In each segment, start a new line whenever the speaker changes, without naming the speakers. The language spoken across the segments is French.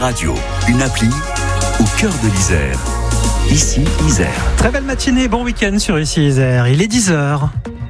radio, une appli au cœur de l'Isère. Ici, Isère.
Très belle matinée, bon week-end sur Ici Isère. Il est 10h.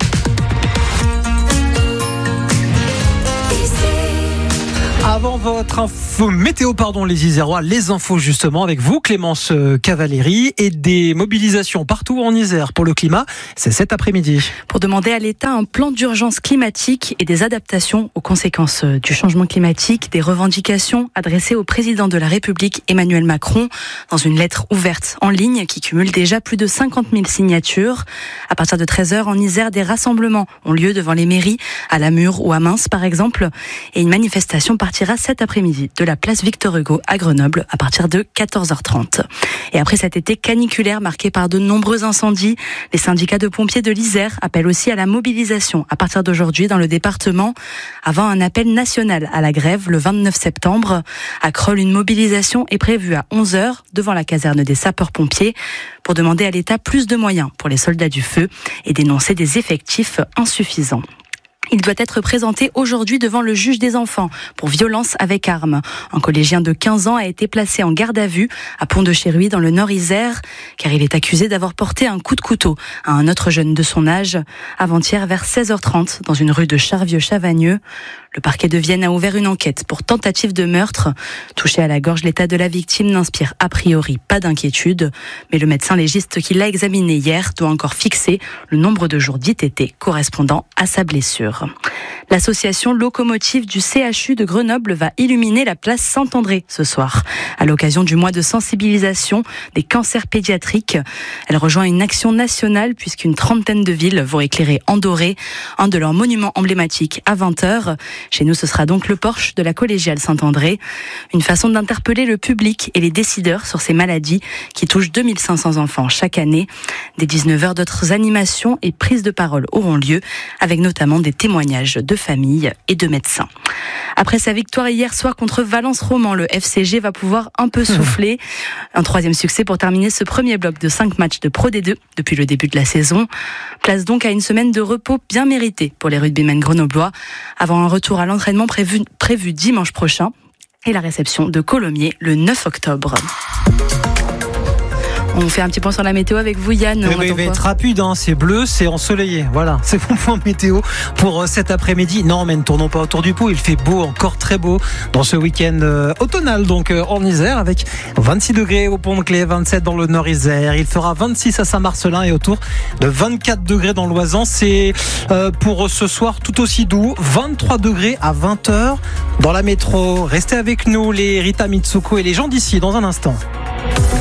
Avant votre info météo, les Isérois, les infos justement avec vous, Clémence Cavalieri, et des mobilisations partout en Isère pour le climat. C'est cet après-midi.
Pour demander à l'État un plan d'urgence climatique et des adaptations aux conséquences du changement climatique, des revendications adressées au président de la République Emmanuel Macron dans une lettre ouverte en ligne qui cumule déjà plus de 50 000 signatures. À partir de 13h en Isère, des rassemblements ont lieu devant les mairies, à Lamure ou à Mins par exemple, et une manifestation partira cet après-midi de la place Victor Hugo à Grenoble à partir de 14h30. Et après cet été caniculaire marqué par de nombreux incendies, les syndicats de pompiers de l'Isère appellent aussi à la mobilisation à partir d'aujourd'hui dans le département, avant un appel national à la grève le 29 septembre. À Crolles, une mobilisation est prévue à 11h devant la caserne des sapeurs-pompiers pour demander à l'État plus de moyens pour les soldats du feu et dénoncer des effectifs insuffisants. Il doit être présenté aujourd'hui devant le juge des enfants pour violence avec arme. Un collégien de 15 ans a été placé en garde à vue à Pont-de-Chéruy dans le Nord-Isère car il est accusé d'avoir porté un coup de couteau à un autre jeune de son âge avant-hier vers 16h30 dans une rue de Charvieux-Chavagneux. Le parquet de Vienne a ouvert une enquête pour tentative de meurtre. Touché à la gorge, l'état de la victime n'inspire a priori pas d'inquiétude. Mais le médecin légiste qui l'a examiné hier doit encore fixer le nombre de jours d'ITT correspondant à sa blessure. L'association locomotive du CHU de Grenoble va illuminer la place Saint-André ce soir, à l'occasion du mois de sensibilisation des cancers pédiatriques. Elle rejoint une action nationale puisqu'une trentaine de villes vont éclairer en doré un de leurs monuments emblématiques à 20h. Chez nous, ce sera donc le porche de la collégiale Saint-André. Une façon d'interpeller le public et les décideurs sur ces maladies qui touchent 2500 enfants chaque année. Dès 19h, d'autres animations et prises de parole auront lieu, avec notamment des témoignages de familles et de médecins. Après sa victoire hier soir contre Valence Roman, le FCG va pouvoir un peu souffler. Un troisième succès pour terminer ce premier bloc de 5 matchs de Pro D2 depuis le début de la saison. Place donc à une semaine de repos bien méritée pour les rugbymen grenoblois, avant un retour à l'entraînement prévu dimanche prochain et la réception de Colomiers le 9 octobre. On fait un petit point sur la météo avec vous, Yann.
Oui, il va être rapide, c'est bleu, c'est ensoleillé. Voilà, c'est mon point météo pour cet après-midi. Non, mais ne tournons pas autour du pot. Il fait beau, encore très beau, dans ce week-end automnal, donc en Isère, avec 26 degrés au Pont-de-Claix, 27 dans le Nord-Isère. Il fera 26 à Saint-Marcelin et autour de 24 degrés dans l'Oisans. C'est pour ce soir tout aussi doux. 23 degrés à 20h dans la métro. Restez avec nous, les Rita Mitsuko et les gens d'ici, dans un instant.